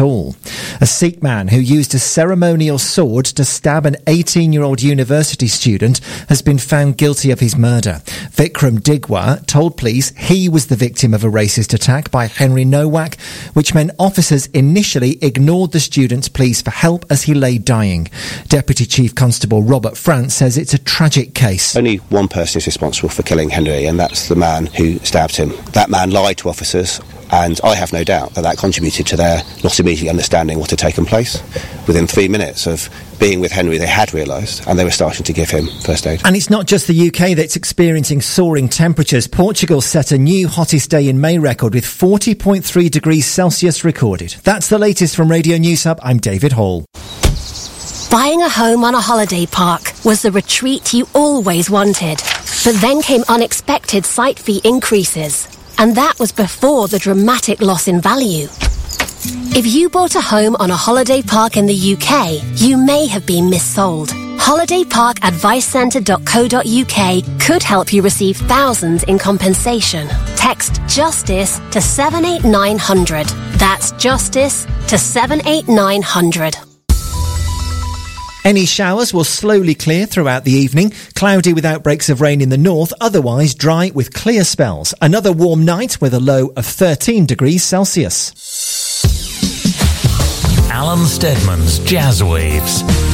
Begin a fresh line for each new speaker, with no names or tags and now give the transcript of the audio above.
all. A Sikh man who used a ceremonial sword to stab an 18-year-old university student has been found guilty of his murder. Vikram Digwa told police he was the victim of a racist attack by Henry Nowak, which meant officers initially ignored the student's pleas for help as he lay dying. Deputy Chief Constable Robert France says it's a tragic case.
Only one person is responsible for killing Henry, and that's the man who stabbed him. That man lied to officers, and I have no doubt that contributed to their not immediately understanding what had taken place. Within 3 minutes of being with Henry, they had realised, and they were starting to give him first aid.
And it's not just the UK that's experiencing soaring temperatures. Portugal set a new hottest day in May record with 40.3 degrees Celsius recorded. That's the latest from Radio News Hub. I'm David Hall.
Buying a home on a holiday park was the retreat you always wanted. But then came unexpected site fee increases. And that was before the dramatic loss in value. If you bought a home on a holiday park in the UK, you may have been missold. holidayparkadvicecentre.co.uk could help you receive thousands in compensation. Text JUSTICE to 78900. That's JUSTICE to 78900.
Any showers will slowly clear throughout the evening. Cloudy with outbreaks of rain in the north, otherwise dry with clear spells. Another warm night with a low of 13 degrees Celsius.
Alan Steadman's Jazz Waves.